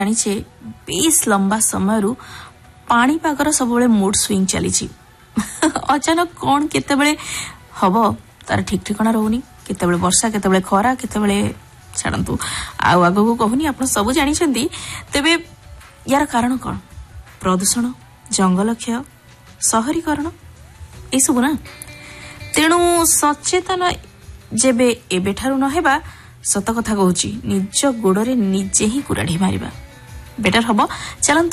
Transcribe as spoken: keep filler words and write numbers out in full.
जानिछे base लंबा समय पाणीपागर सब मूड स्विंग चली अचानक कौन केतेबेले हब तार ठीक ठिकाना रोनी केतेबेले वर्षा केतेबेले खरा केतेबेले छाड़ू आग को कहूनी आप सब जानी तेबे यार कारण कौन प्रदूषण जंगल क्षय शहरीकरण ये सब ना तेणु सचेतन जेबे एबेठारु नहेबा सत कथा कहूची निज गोड़े निजे ही कुराढ़ी मारिबा बेटर हबो चलंतु।